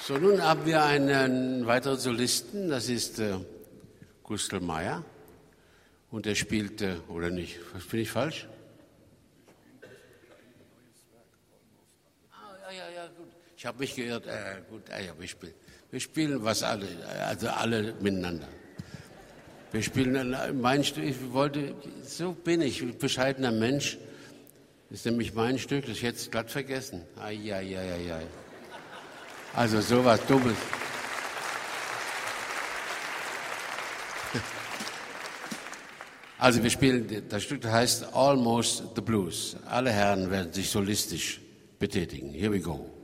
So, nun haben wir einen weiteren Solisten, das ist Gustl Meyer. Und der spielt, oder nicht, bin ich falsch? Ja, gut. Ich habe mich geirrt. Gut, ja, wir spielen was alle, also alle miteinander. Wir spielen mein Stück, so bin ich, bescheidener Mensch. Das ist nämlich mein Stück, das ich jetzt glatt vergessen. Ai. Also sowas Dummes. Also wir spielen, das Stück heißt Almost the Blues. Alle Herren werden sich solistisch betätigen. Here we go.